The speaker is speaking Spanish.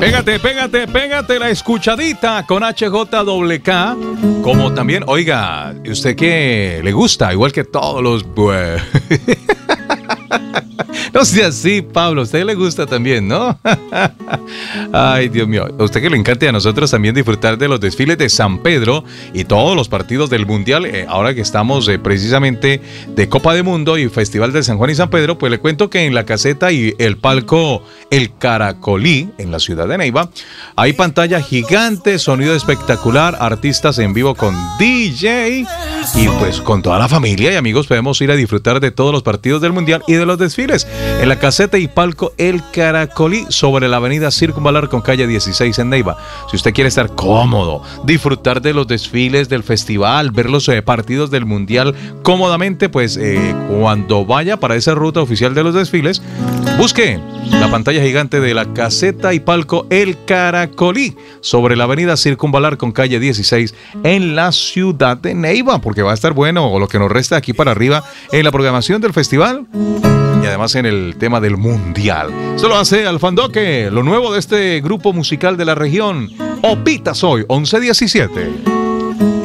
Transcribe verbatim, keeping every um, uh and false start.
Pégate, pégate, pégate la escuchadita con H J K K. Como también, oiga, ¿usted qué le gusta? Igual que todos los... Pues... No sea así, Pablo, a usted le gusta también, ¿no? Ay, Dios mío, a usted que le encante, a nosotros también disfrutar de los desfiles de San Pedro y todos los partidos del Mundial, eh, ahora que estamos eh, precisamente de Copa de Mundo y Festival de San Juan y San Pedro, pues le cuento que en la caseta y el palco El Caracolí, en la ciudad de Neiva, hay pantalla gigante, sonido espectacular, artistas en vivo con D J y pues con toda la familia y amigos podemos ir a disfrutar de todos los partidos del Mundial y de los desfiles. En la caseta y palco El Caracolí sobre la avenida Circunvalar con calle dieciséis en Neiva. Si usted quiere estar cómodo, disfrutar de los desfiles del festival, ver los eh, partidos del Mundial cómodamente, pues eh, cuando vaya para esa ruta oficial de los desfiles, busque la pantalla gigante de la caseta y palco El Caracolí sobre la avenida Circunvalar con calle dieciséis en la ciudad de Neiva, porque va a estar bueno, o lo que nos resta aquí para arriba en la programación del festival y además en el tema del Mundial. Esto lo hace Alfandoque, lo nuevo de este grupo musical de la región, Opita Soy once diecisiete.